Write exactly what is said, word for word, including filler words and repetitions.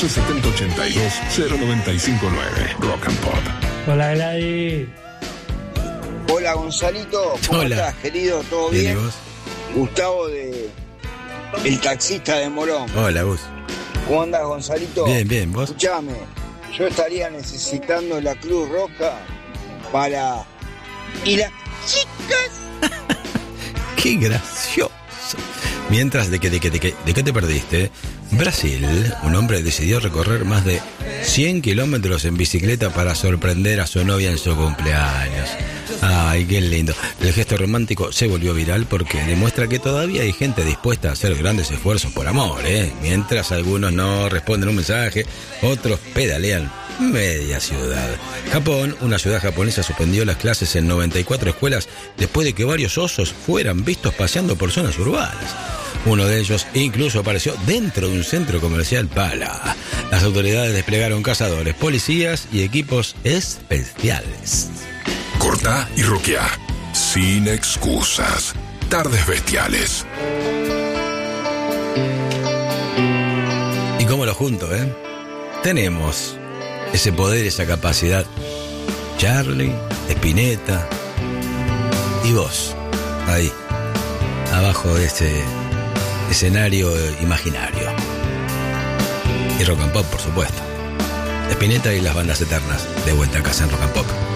setenta ochenta y dos cero noventa y cinco nueve. Rock and Pop. Hola, Gladys. Hola, Gonzalito. ¿Cómo Hola. estás, querido? ¿Todo Bien, bien? ¿y vos? Gustavo de El Taxista de Morón. Hola, vos. ¿Cómo andás, Gonzalito? Bien, bien, ¿vos? Escuchame, yo estaría necesitando la Cruz Roja para... Y las chicas... Qué gracioso. Mientras, ¿de qué, de qué, de qué, de qué te perdiste? Brasil, un hombre decidió recorrer más de cien kilómetros en bicicleta para sorprender a su novia en su cumpleaños. Ay, qué lindo. El gesto romántico se volvió viral porque demuestra que todavía hay gente dispuesta a hacer grandes esfuerzos por amor, ¿eh? Mientras algunos no responden un mensaje, otros pedalean media ciudad. Japón, una ciudad japonesa, suspendió las clases en noventa y cuatro escuelas después de que varios osos fueran vistos paseando por zonas urbanas. Uno de ellos incluso apareció dentro de un centro comercial Pala. Las autoridades desplegaron cazadores, policías y equipos especiales. Cortá y roqueá. Sin excusas. Tardes bestiales. Y cómo lo junto, ¿eh? Tenemos ese poder, esa capacidad. Charlie, Spinetta y vos, ahí, abajo de este escenario imaginario. Y Rock and Pop, por supuesto. Spinetta y las bandas eternas, de vuelta a casa en Rock and Pop.